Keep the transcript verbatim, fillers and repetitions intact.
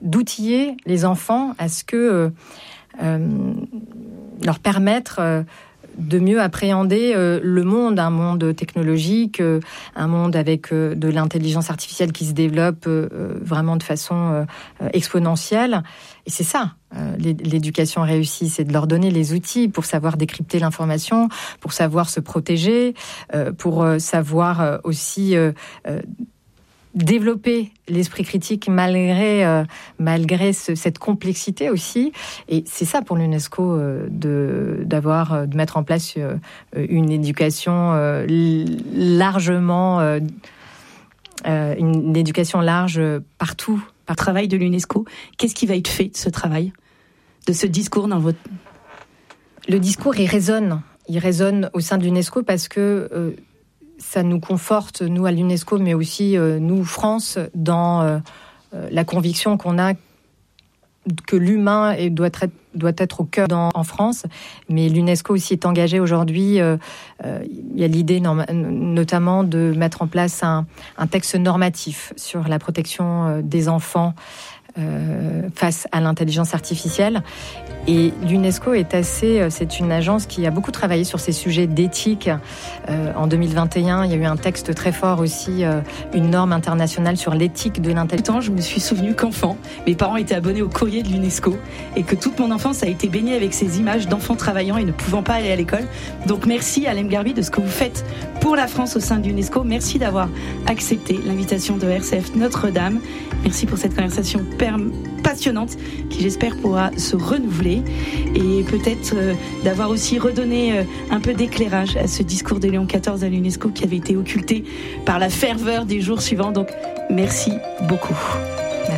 d'outiller les enfants à ce que euh, euh, leur permettre euh, de mieux appréhender euh, le monde, un monde technologique, euh, un monde avec euh, de l'intelligence artificielle qui se développe euh, vraiment de façon euh, exponentielle. Et c'est ça, euh, l'éducation réussie, c'est de leur donner les outils pour savoir décrypter l'information, pour savoir se protéger, euh, pour euh, savoir euh, aussi euh, euh, développer l'esprit critique malgré euh, malgré ce, cette complexité aussi. Et c'est ça pour l'UNESCO euh, de d'avoir de mettre en place euh, une éducation euh, largement euh, euh, une éducation large partout. Par travail de l'UNESCO, qu'est-ce qui va être fait de ce travail, de ce discours dans votre... Le discours, il résonne. Il résonne au sein de l'UNESCO parce que euh, ça nous conforte, nous, à l'UNESCO, mais aussi, euh, nous, France, dans euh, la conviction qu'on a que l'humain est, doit, être, doit être au cœur dans, en France. Mais l'UNESCO aussi est engagé aujourd'hui. Euh, euh, il y a l'idée norma- notamment de mettre en place un, un texte normatif sur la protection euh, des enfants euh, face à l'intelligence artificielle. Et l'UNESCO est assez, c'est une agence qui a beaucoup travaillé sur ces sujets d'éthique. Euh, en deux mille vingt et un, il y a eu un texte très fort aussi, euh, une norme internationale sur l'éthique de l'intelligence. Je me suis souvenu qu'enfant, mes parents étaient abonnés au courrier de l'UNESCO et que toute mon enfance a été baignée avec ces images d'enfants travaillant et ne pouvant pas aller à l'école. Donc merci Alem Garbi de ce que vous faites pour la France au sein de l'UNESCO. Merci d'avoir accepté l'invitation de R C F Notre-Dame. Merci pour cette conversation passionnante qui, j'espère, pourra se renouveler et peut-être euh, d'avoir aussi redonné euh, un peu d'éclairage à ce discours de Léon quatorze à l'UNESCO qui avait été occulté par la ferveur des jours suivants. Donc, merci beaucoup.